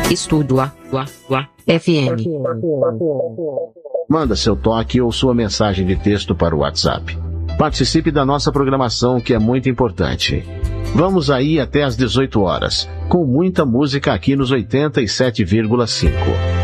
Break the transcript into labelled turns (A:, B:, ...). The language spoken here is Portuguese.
A: Estúdio FM.
B: Manda seu toque ou sua mensagem de texto para o WhatsApp. Participe da nossa programação, que é muito importante. Vamos aí até às 18 horas, com muita música aqui nos 87,5.